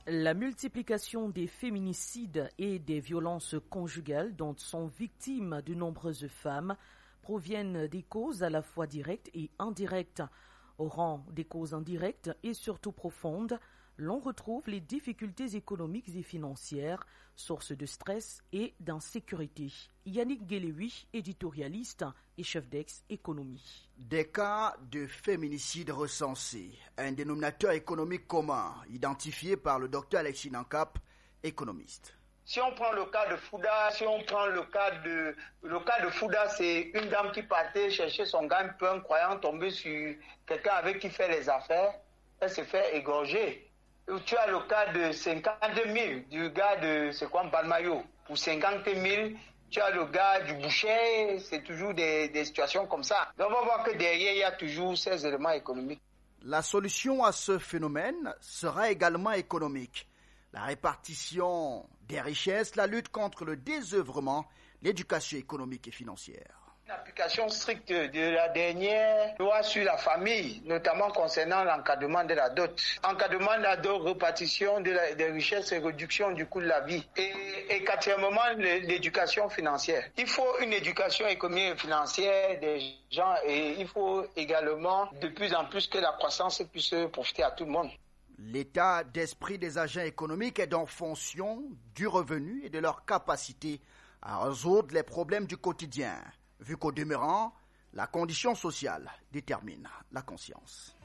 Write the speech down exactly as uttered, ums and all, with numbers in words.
La multiplication des féminicides et des violences conjugales dont sont victimes de nombreuses femmes proviennent des causes à la fois directes et indirectes. Au rang des causes indirectes et surtout profondes, l'on retrouve les difficultés économiques et financières, sources de stress et d'insécurité. Yannick Guéléoui, éditorialiste et chef d'ex-économie. Des cas de féminicide recensés, un dénominateur économique commun, identifié par le docteur Alexis Nankap, économiste. Si on prend le cas de Fouda, si on prend le cas de le cas de Fouda, c'est une dame qui partait chercher son gagne-pain, croyant tomber sur quelqu'un avec qui fait les affaires, elle se fait égorger. Tu as le cas de cinquante mille, du gars de, c'est quoi, Balmayo. Pour cinquante mille, tu as le gars du boucher, c'est toujours des, des situations comme ça. Donc on va voir que derrière, il y a toujours ces éléments économiques. La solution à ce phénomène sera également économique. La répartition des richesses, la lutte contre le désœuvrement, l'éducation économique et financière. L'application stricte de la dernière loi sur la famille, notamment concernant l'encadrement de la dot. Encadrement de la dot, répartition de la, des richesses et réduction du coût de la vie. Et, et quatrièmement, l'éducation financière. Il faut une éducation économique et financière des gens et il faut également de plus en plus que la croissance puisse profiter à tout le monde. L'état d'esprit des agents économiques est en fonction du revenu et de leur capacité à résoudre les problèmes du quotidien, vu qu'au demeurant, la condition sociale détermine la conscience.